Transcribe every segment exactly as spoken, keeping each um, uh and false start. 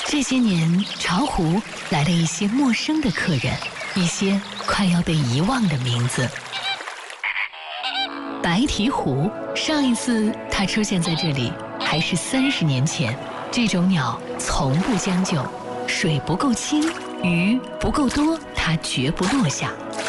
这些年，巢湖来了一些陌生的客人，一些快要被遗忘的名字。白鹈鹕，上一次它出现在这里还是三十年前。这种鸟从不将就，水不够清，鱼不够多，它绝不落下。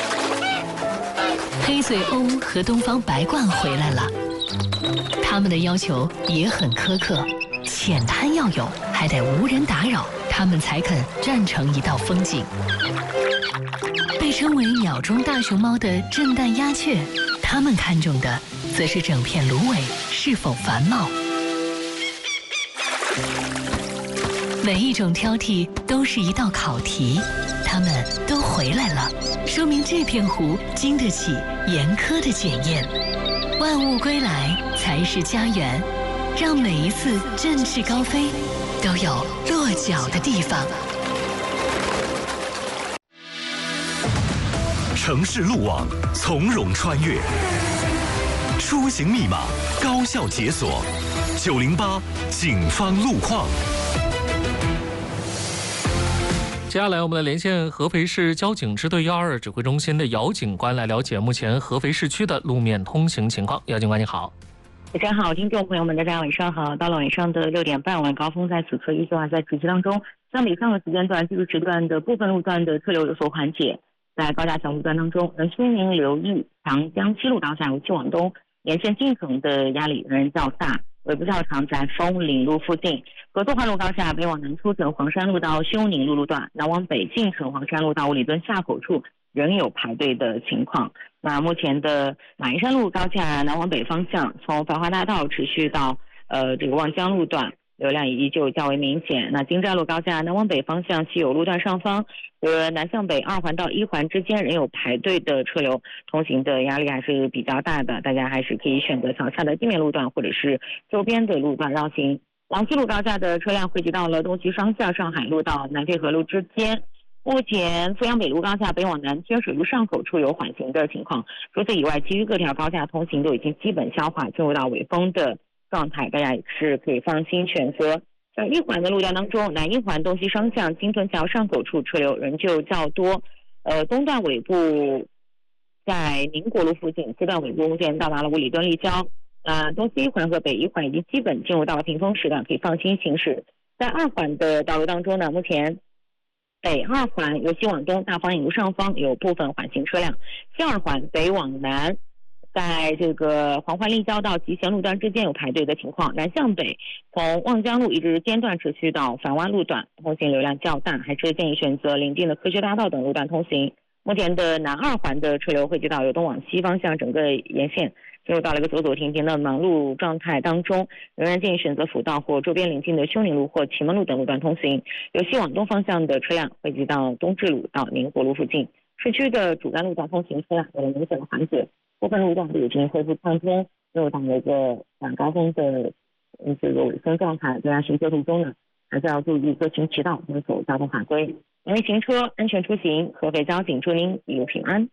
黑嘴鸥和东方白鹳回来了，它们的要求也很苛刻，浅滩要有，还得无人打扰，它们才肯站成一道风景。被称为鸟中大熊猫的震旦鸦雀，它们看重的则是整片芦苇是否繁茂。每一种挑剔都是一道考题，它们都回来了，说明这片湖经得起严苛的检验。万物归来才是家园，让每一次振翅高飞都有落脚的地方。 城市路网从容穿越，出行密码高效解锁。九零八警方路况。 接下来我们来连线合肥市交警支队幺二二指挥中心的姚警官，来了解目前合肥市区的路面通行情况。姚警官你好。 大家好，听众朋友们，大家晚上好。到了晚上的六点半，晚高峰在此刻依旧还在持续当中。相比上个时间段，这个时段的部分路段的车流有所缓解。在高架桥路段当中，仍需您留意长江西路高架由西往东沿线进程的压力仍然较大，尾部较长，在枫岭路附近。合作环路高架北往南出城黄山路到休宁路路段，南往北进城黄山路到五里墩下口处仍有排队的情况。那目前的马鞍山路高架南往北方向，从繁华大道持续到呃这个望江路段，流量也依旧较为明显。那金寨路高架南往北方向西有路段上方和南向北二环到一环之间仍有排队的车流，通行的压力还是比较大的，大家还是可以选择桥下的地面路段或者是周边的路段绕行。廊西路高架的车辆汇集到了东西双向上海路到南配河路之间。目前阜阳北路高架北往南天水路上口处有缓行的情况，除此以外，其余各条高架通行都已经基本消化，进入到尾风的状态，大家也是可以放心选择。在一环的路段当中，南一环东西双向金屯桥上口处车流仍旧较多，呃，东段尾部在宁国路附近，西段尾部目前到达了五里墩立交，呃，东西一环和北一环已经基本进入到了平峰时段，可以放心行驶。在二环的道路当中呢，目前北二环由西往东大方引路上方有部分缓行车辆，西二环北往南在这个黄环立交到集贤路段之间有排队的情况，南向北从望江路一直间断持续到繁湾路段，通行流量较大，还是建议选择临近的科学大道等路段通行。目前的南二环的车流汇集到由东往西方向整个沿线进入到了一个走走停停的忙碌状态当中，仍然建议选择辅道或周边临近的休宁路或祁门路等路段通行。由西往东方向的车辆汇集到东至路到宁国路附近，市区的主干路段通行车辆有了明显的缓解，部分路段已经恢复畅通，进入到了一个晚高峰的这个尾声状态。大家行车途中呢，还是要注意各行其道，遵守交通法规，因为行车安全出行。合肥交警祝您一路平安。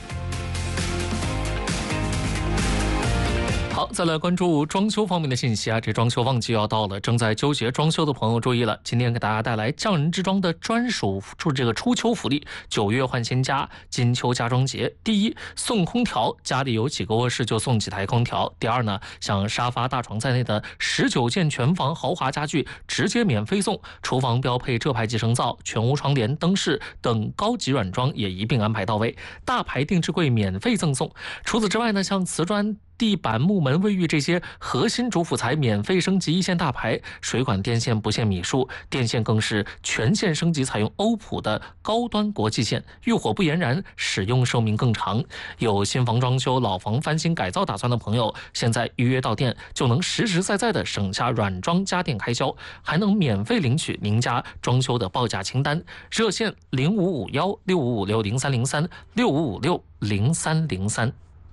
好，再来关注装修方面的信息啊！这装修旺季要到了，正在纠结装修的朋友注意了，今天给大家带来匠人之装的专属出这个初秋福利，九月换新家，金秋家装节。第一，送空调，家里有几个卧室就送几台空调。第二呢，像沙发、大床在内的十九件全房豪华家具直接免费送，厨房标配浙牌集成灶、全屋窗帘、灯饰等高级软装也一并安排到位，大牌定制柜免费赠送。除此之外呢，像瓷砖、地板、木门、卫浴这些核心主辅材免费升级一线大牌，水管电线不限米数，电线更是全线升级采用欧普的高端国际线，遇火不延燃，使用寿命更长。有新房装修、老房翻新改造打算的朋友，现在预约到店就能实实在在的省下软装家电开销，还能免费领取您家装修的报价清单。热线零五五幺六五五六零三零三六五五六零三零三。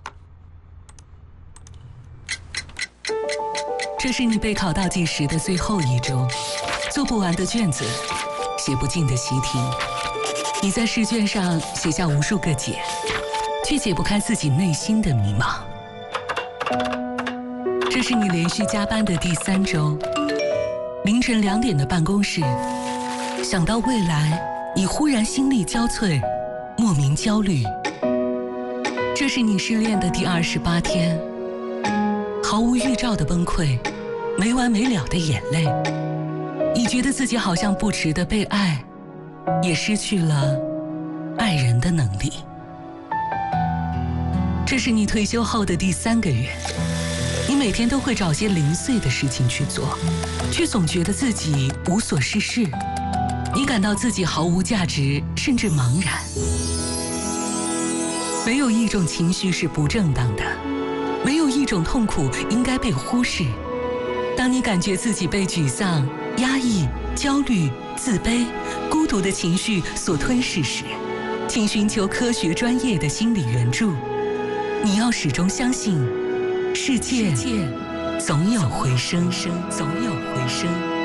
这是你备考倒计时的最后一周，做不完的卷子，写不尽的习题。你在试卷上写下无数个解，却解不开自己内心的迷茫。这是你连续加班的第三周，凌晨两点的办公室， 想到未来，你忽然心力交瘁，莫名焦虑。这是你失恋的第二十八天，毫无预兆的崩溃，没完没了的眼泪。你觉得自己好像不值得被爱，也失去了爱人的能力。这是你退休后的第三个月，你每天都会找些零碎的事情去做，却总觉得自己无所事事。你感到自己毫无价值，甚至茫然。没有一种情绪是不正当的，没有一种痛苦应该被忽视。当你感觉自己被沮丧、压抑、焦虑、自卑、孤独的情绪所吞噬时，请寻求科学专业的心理援助。你要始终相信，世界总有回声，总有回声。